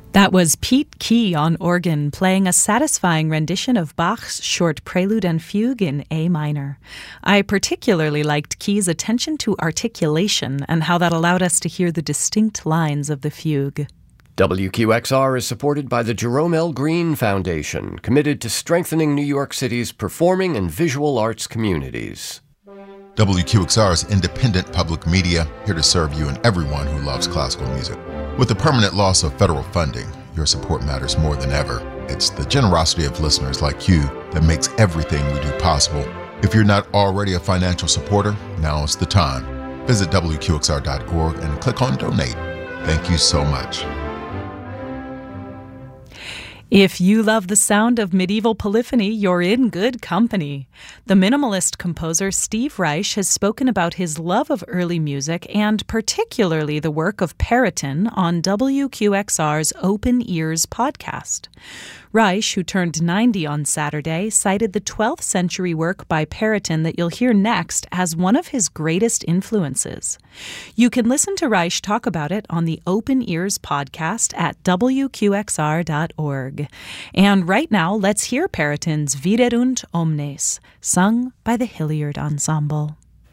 That was Pete Key on organ playing a satisfying rendition of Bach's short prelude and fugue in A minor. I particularly liked Key's attention to articulation and how that allowed us to hear the distinct lines of the fugue. WQXR is supported by the Jerome L. Green Foundation, committed to strengthening New York City's performing and visual arts communities. WQXR is independent public media, here to serve you and everyone who loves classical music. With the permanent loss of federal funding, your support matters more than ever. It's the generosity of listeners like you that makes everything we do possible. If you're not already a financial supporter, now is the time. Visit WQXR.org and click on Donate. Thank you so much. If you love the sound of medieval polyphony, you're in good company. The minimalist composer Steve Reich has spoken about his love of early music and particularly the work of Periton on WQXR's Open Ears podcast. Reich, who turned 90 on Saturday, cited the 12th century work by Periton that you'll hear next as one of his greatest influences. You can listen to Reich talk about it on the Open Ears podcast at WQXR.org. And right now, let's hear Periton's Viderunt Omnes, sung by the Hilliard Ensemble.